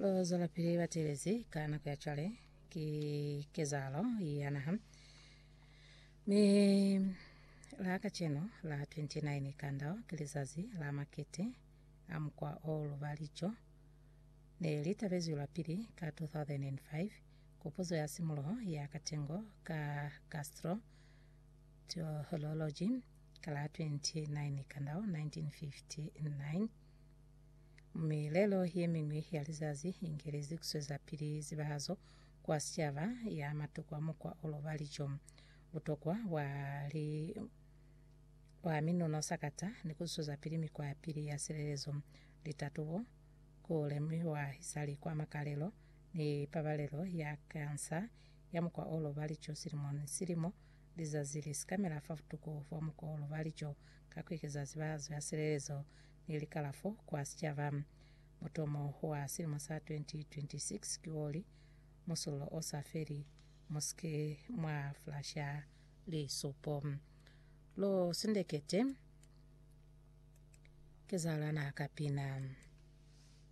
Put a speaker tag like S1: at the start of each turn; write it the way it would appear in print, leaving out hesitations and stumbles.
S1: lo zola pili batelezi kana kwa chale ki kezalo yana me la kacheno la 29 kandao kilizazi la makete amkwa olo valicho ne lita vezi la pili ka 2005 kupuzo ya simulo ya katengo ka Castro Theology kala 29 kandao 1959 milelo yemingwi ya lizazi ingerezi kusweza pili zibahazo kwa siava ya matukwa mukwa olo valicho utokwa wa minono sakata ni kusweza pili mikwa ya pili ya serelezo litatuvo kulemi wa hisali kwa makalelo ni pabalelo ya kansa ya mukwa olo valicho silimo lizazili skamela fafutuko wa mukwa olo valicho kakwekeza zibahazo ya serelezo nilikalafo kwa siava mutomo wa silimo saa 2026 kiwoli musulo osaferi moske mwa flasha li sopo lo sindekete kezala na kapina